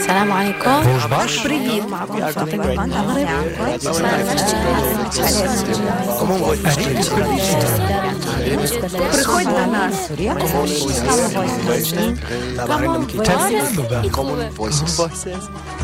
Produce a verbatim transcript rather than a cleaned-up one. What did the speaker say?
السلام عليكم. Vos baš? Привіт, معكم فاطمة من Приходь до нас. Common Voices.